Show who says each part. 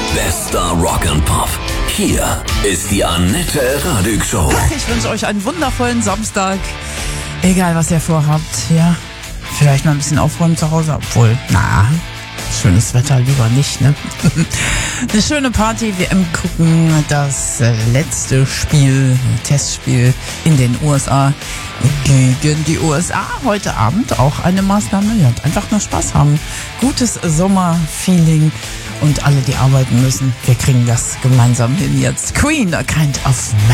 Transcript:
Speaker 1: Bester Rock and Pop. Hier ist die Annette Radig Show.
Speaker 2: Ich wünsche euch einen wundervollen Samstag. Egal, was ihr vorhabt. Ja, vielleicht mal ein bisschen aufräumen zu Hause. Obwohl, schönes Wetter lieber nicht, ne? Eine schöne Party, WM gucken, das letzte Spiel, Testspiel in den USA gegen die USA. Heute Abend auch eine Maßnahme, ja, einfach nur Spaß haben. Gutes Sommerfeeling und alle, die arbeiten müssen, wir kriegen das gemeinsam hin jetzt. Queen, A Kind of